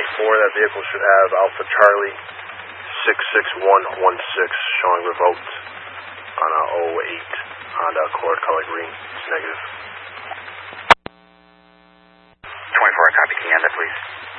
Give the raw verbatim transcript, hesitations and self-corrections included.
twenty-four, that vehicle should have Alpha Charlie six six one one six showing revoked on a oh eight Honda Accord color green. It's negative. twenty-four, I copy. Can you end that, please?